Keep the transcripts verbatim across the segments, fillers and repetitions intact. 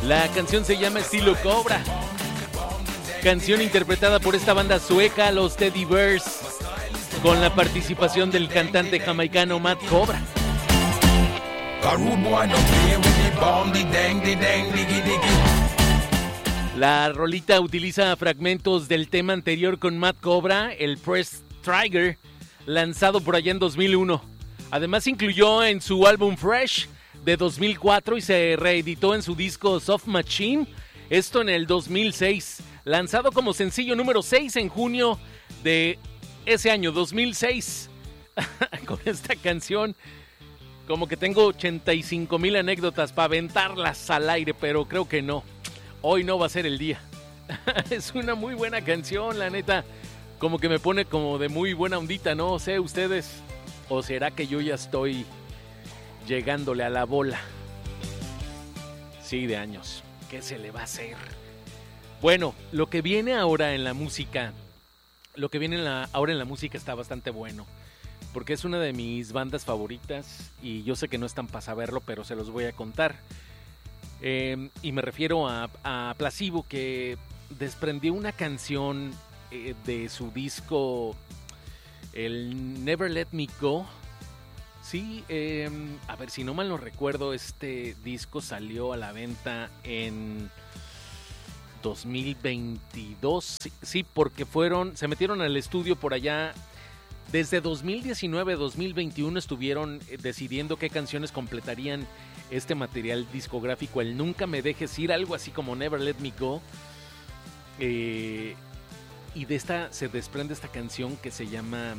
La canción se llama Estilo Cobra. Canción interpretada por esta banda sueca, los Teddy Bears, con la participación del cantante jamaicano Matt Cobra. La rolita utiliza fragmentos del tema anterior con Matt Cobra, el Press Trigger, lanzado por allá en dos mil uno. Además incluyó en su álbum Fresh de dos mil cuatro y se reeditó en su disco Soft Machine, esto en el dos mil seis, lanzado como sencillo número seis en junio de ese año, dos mil seis. Con esta canción, como que tengo ochenta y cinco mil anécdotas para aventarlas al aire, pero creo que no. Hoy no va a ser el día. Es una muy buena canción, la neta. Como que me pone como de muy buena ondita, no sé ustedes. ¿O será que yo ya estoy llegándole a la bola? Sí, de años. ¿Qué se le va a hacer? Bueno, lo que viene ahora en la música, lo que viene en la, ahora en la música está bastante bueno. Porque es una de mis bandas favoritas y yo sé que no están para saberlo, pero se los voy a contar. Eh, y me refiero a, a Placebo, que desprendió una canción eh, de su disco, el Never Let Me Go. Sí, eh, a ver, si no mal no recuerdo, este disco salió a la venta en dos mil veintidós. Sí, sí, porque fueron, se metieron al estudio por allá. Desde dos mil diecinueve a dos mil veintiuno estuvieron decidiendo qué canciones completarían este material discográfico, el Nunca Me Dejes Ir, algo así como Never Let Me Go. Eh, y de esta se desprende esta canción que se llama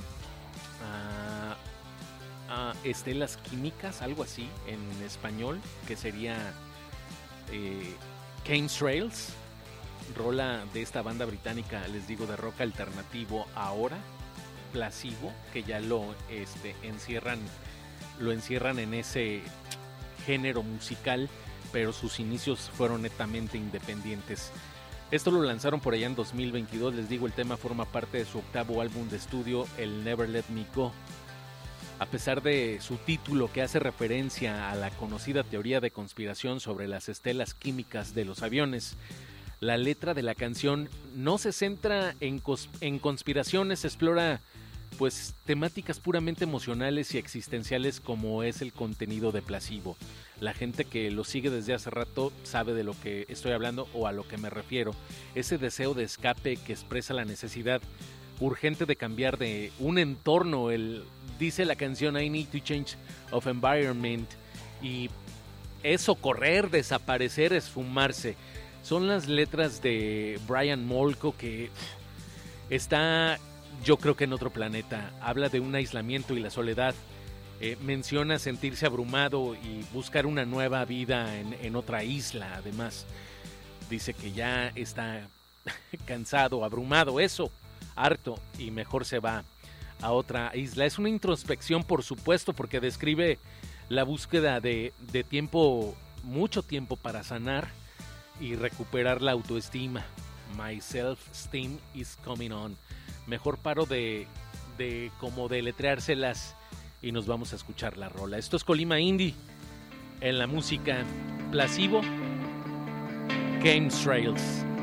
uh, uh, Estelas Químicas, algo así en español, que sería eh, Chemtrails, rola de esta banda británica, les digo, de rock alternativo ahora. Placebo, que ya lo este, encierran, lo encierran en ese género musical, pero sus inicios fueron netamente independientes. Esto lo lanzaron por allá en dos mil veintidós, les digo, el tema forma parte de su octavo álbum de estudio, el Never Let Me Go. A pesar de su título, que hace referencia a la conocida teoría de conspiración sobre las estelas químicas de los aviones, la letra de la canción no se centra en, cos- en conspiraciones, explora pues temáticas puramente emocionales y existenciales, como es el contenido de Placebo. La gente que lo sigue desde hace rato sabe de lo que estoy hablando o a lo que me refiero. Ese deseo de escape que expresa la necesidad urgente de cambiar de un entorno. El, dice la canción I need to change of environment, y eso, correr, desaparecer, esfumarse. Son las letras de Brian Molko, que está, yo creo que en otro planeta. Habla de un aislamiento y la soledad. Eh, menciona sentirse abrumado y buscar una nueva vida en, en otra isla. Además, dice que ya está cansado, abrumado, eso, harto, y mejor se va a otra isla. Es una introspección, por supuesto, porque describe la búsqueda de, de tiempo, mucho tiempo para sanar y recuperar la autoestima. My self-esteem is coming on. Mejor paro de, de como deletreárselas y nos vamos a escuchar la rola. Esto es Colima Indie, en la música Placebo, Chemtrails.